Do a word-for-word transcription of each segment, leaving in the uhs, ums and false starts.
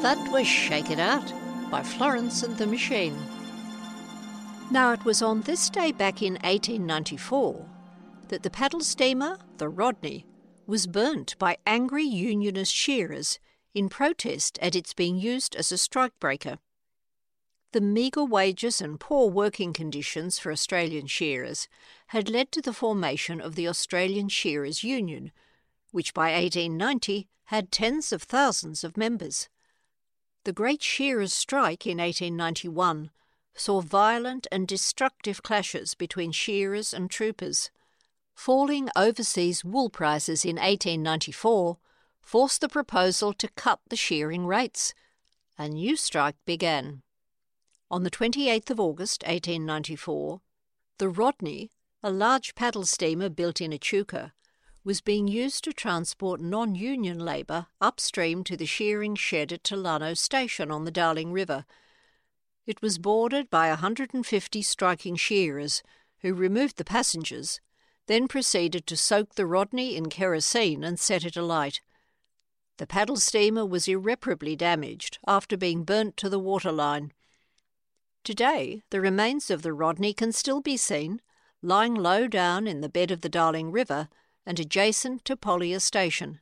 That was Shake It Out by Florence and the Machine. Now, it was on this day back in eighteen ninety-four that the paddle steamer, the Rodney, was burnt by angry unionist shearers in protest at its being used as a strikebreaker. The meagre wages and poor working conditions for Australian shearers had led to the formation of the Australian Shearers' Union, which by eighteen ninety had tens of thousands of members. The Great Shearers' Strike in eighteen ninety-one saw violent and destructive clashes between shearers and troopers. Falling overseas wool prices in eighteen ninety-four forced the proposal to cut the shearing rates. A new strike began. On the twenty-eighth of August eighteen ninety-four, the Rodney, a large paddle steamer built in Echuca, was being used to transport non-union labour upstream to the shearing shed at Tolano Station on the Darling River. It was boarded by one hundred fifty striking shearers, who removed the passengers, then proceeded to soak the Rodney in kerosene and set it alight. The paddle steamer was irreparably damaged after being burnt to the waterline. Today, the remains of the Rodney can still be seen, lying low down in the bed of the Darling River and adjacent to Pollia Station.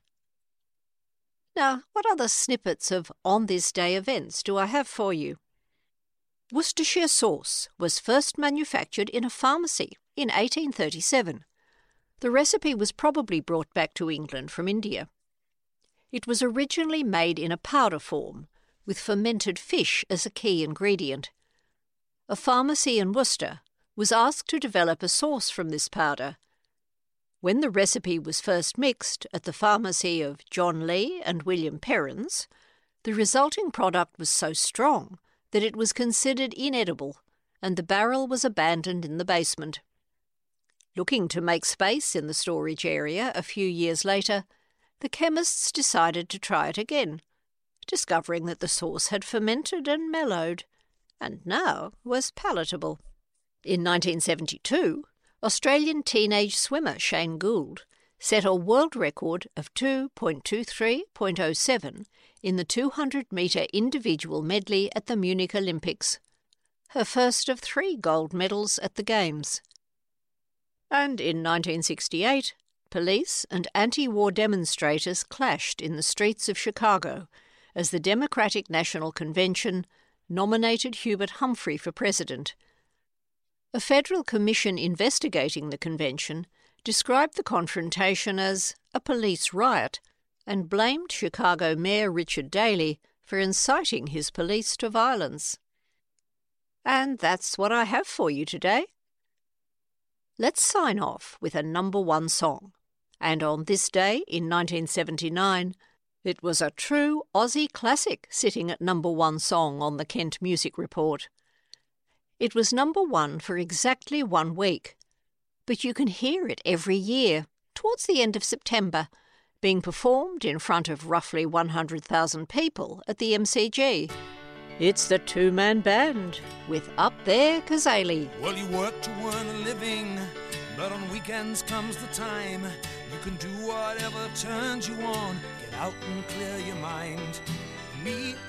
Now, what other snippets of on this day events do I have for you? Worcestershire sauce was first manufactured in a pharmacy in eighteen thirty-seven. The recipe was probably brought back to England from India. It was originally made in a powder form, with fermented fish as a key ingredient. A pharmacy in Worcester was asked to develop a sauce from this powder. When the recipe was first mixed at the pharmacy of John Lee and William Perrins, the resulting product was so strong that it was considered inedible, and the barrel was abandoned in the basement. Looking to make space in the storage area a few years later, the chemists decided to try it again, discovering that the sauce had fermented and mellowed, and now was palatable. In nineteen seventy-two, Australian teenage swimmer Shane Gould set a world record of two point two three point oh seven in the two hundred metre individual medley at the Munich Olympics, her first of three gold medals at the Games. And in nineteen sixty-eight, police and anti-war demonstrators clashed in the streets of Chicago as the Democratic National Convention nominated Hubert Humphrey for president. A federal commission investigating the convention described the confrontation as a police riot and blamed Chicago Mayor Richard Daley for inciting his police to violence. And that's what I have for you today. Let's sign off with a number one song. And on this day in nineteen seventy-nine, it was a true Aussie classic sitting at number one song on the Kent Music Report. It was number one for exactly one week, but you can hear it every year, towards the end of September, being performed in front of roughly one hundred thousand people at the M C G. It's the two-man band with Up There Kazali. Well, you work to earn a living, but on weekends comes the time you can do whatever turns you on. Get out and clear your mind. Me